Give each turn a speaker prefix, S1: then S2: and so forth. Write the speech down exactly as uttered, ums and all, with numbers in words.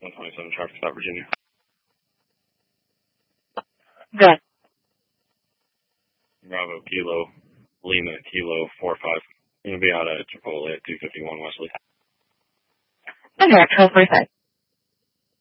S1: one twenty-seven traffic stop, Virginia.
S2: Good.
S1: Bravo, Kilo, Lima, Kilo, four five. I'm going to be out at Chipotle at two fifty-one Wesley.
S2: Okay, twelve forty-five.